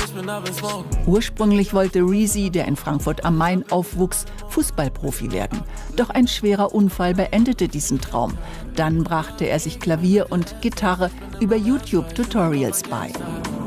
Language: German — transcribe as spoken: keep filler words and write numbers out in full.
Ursprünglich wollte Reezy, der in Frankfurt am Main aufwuchs, Fußballprofi werden. Doch ein schwerer Unfall beendete diesen Traum. Dann brachte er sich Klavier und Gitarre über YouTube-Tutorials bei.